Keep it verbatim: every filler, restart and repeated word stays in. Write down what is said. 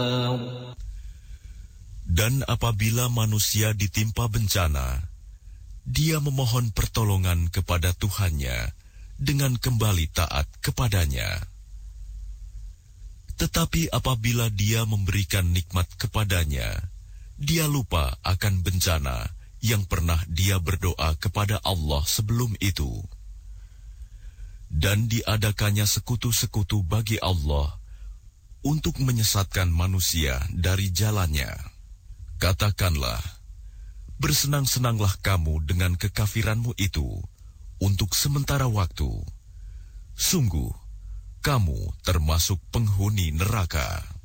Dan apabila manusia ditimpa bencana, dia memohon pertolongan kepada Tuhannya dengan kembali taat kepadanya. Tetapi apabila dia memberikan nikmat kepadanya, dia lupa akan bencana yang pernah dia berdoa kepada Allah sebelum itu. Dan diadakannya sekutu-sekutu bagi Allah untuk menyesatkan manusia dari jalannya. Katakanlah, bersenang-senanglah kamu dengan kekafiranmu itu untuk sementara waktu. Sungguh, kamu termasuk penghuni neraka.